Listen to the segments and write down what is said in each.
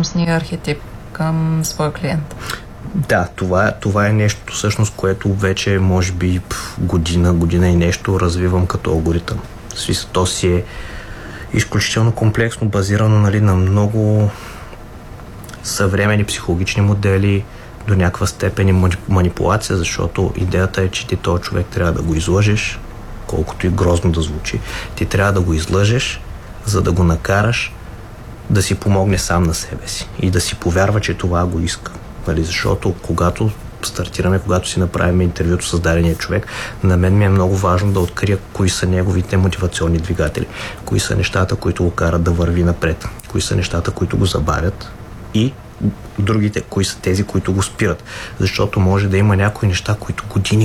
личностния архетип към своя клиент. Да, това е нещо всъщност, което вече може би година и нещо развивам като алгоритъм. То си е изключително комплексно, базирано, нали, на много съвременни психологични модели, до някаква степен и манипулация, защото идеята е, че ти този човек трябва да го излъжеш, колкото и грозно да звучи. Ти трябва да го излъжеш, за да го накараш да си помогне сам на себе си и да си повярва, че това го иска. Нали? Защото когато стартираме, когато си направим интервюто с дадения човек, на мен ми е много важно да открия кои са неговите мотивационни двигатели, кои са нещата, които го карат да върви напред, кои са нещата, които го забавят и другите, кои са тези, които го спират. Защото може да има някои неща, които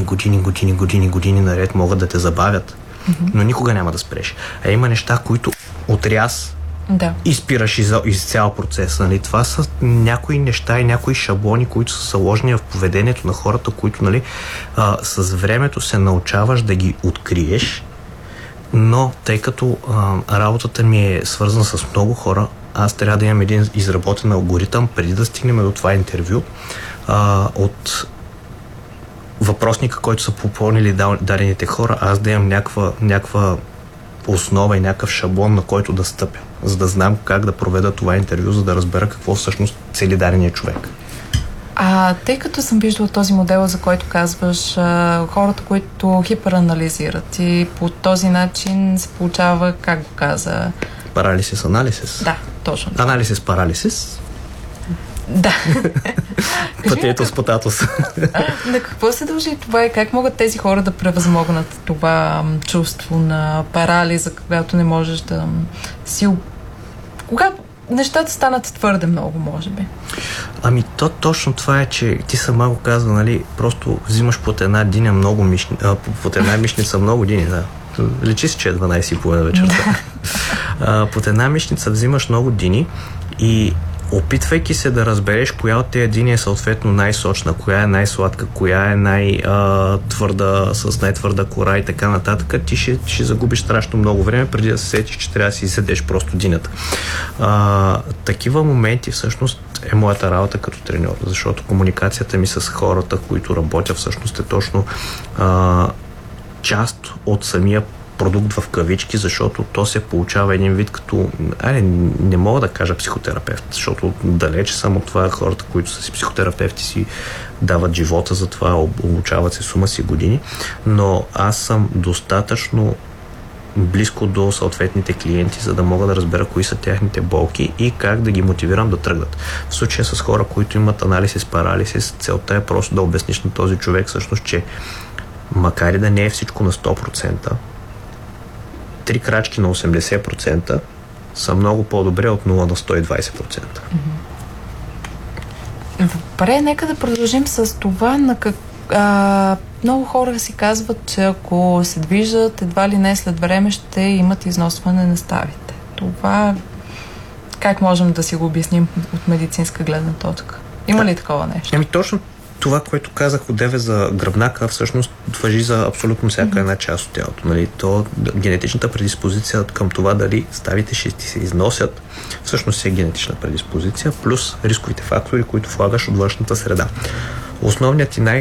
години наред могат да те забавят, но никога няма да спреш. А има неща, които отряз и спираш из цял процес. Нали? Това са някои неща и някои шаблони, които са заложени в поведението на хората, които, нали, с времето се научаваш да ги откриеш, но тъй като работата ми е свързана с много хора, аз трябва да имам един изработен алгоритъм преди да стигнем до това интервю от въпросника, който са попълнили дадените хора, аз да имам някаква основа и някакъв шаблон, на който да стъпя, за да знам как да проведа това интервю, за да разбера какво всъщност цели дадения човек. Тъй като съм виждала този модел, за който казваш, хората, които хиперанализират и по този начин се получава, как го каза? Паралисис-анализис. Да, точно. Анализис-паралисис. Да. Потетос, потатос. На какво се дължи това и как могат тези хора да превъзмогнат това чувство на парализа, когато не можеш да си... Когато нещата станат твърде много, може би. Ами точно това е, че ти сама го казва, нали, просто взимаш под една диня много под една мишница много дини, да. Лечи си, че е 12:30 вечерта. Под една мишница взимаш много дини и опитвайки се да разбереш коя от тези дини е съответно най-сочна, коя е най-сладка, коя е най-твърда, с най-твърда кора и така нататък, ти ще загубиш страшно много време преди да се сетиш, че трябва да си изседеш просто динята. Такива моменти всъщност е моята работа като треньор, защото комуникацията ми с хората, които работя, всъщност е точно част от самия продукт в кавички, защото то се получава един вид като... не мога да кажа психотерапевт, защото далече съм от това. Хората, които са си психотерапевти, си дават живота за това, обучават се сума си години, но аз съм достатъчно близко до съответните клиенти, за да мога да разбера кои са тяхните болки и как да ги мотивирам да тръгнат. В случая с хора, които имат анализис-парализис, целта е просто да обясниш на този човек всъщност, че макар и да не е всичко на 100%, 3 крачки на 80% са много по-добре от 0 на 120%. Добре, нека да продължим с това. Много хора си казват, че ако се движат, едва ли не след време ще имат износване на ставите. Това как можем да си го обясним от медицинска гледна точка? Има ли такова нещо? Точно това, което казах одеве за гръбнака, всъщност важи за абсолютно всяка една част от тялото. Нали? Генетичната предиспозиция към това дали ставите ще ти се износят, всъщност е генетична предиспозиция, плюс рисковите фактори, които влагаш от външната среда. Основният и